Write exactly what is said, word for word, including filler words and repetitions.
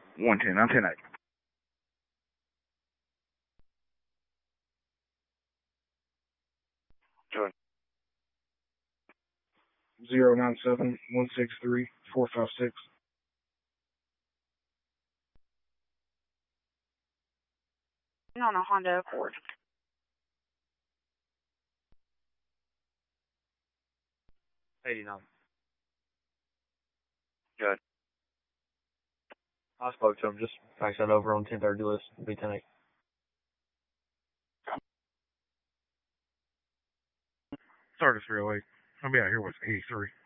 one ten, I'm ten eight. Join. zero nine seven one six three four five six. On a Honda Accord. eighty-nine. Good. I spoke to him. Just fax that over on ten thirty list. Be ten eight. thirty-three oh eight. I'll be out here with eighty-three.